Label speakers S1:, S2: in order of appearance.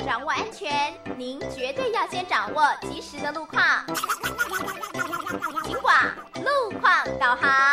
S1: 掌握安全，您绝对要先掌握及时的路况。警广路况导航。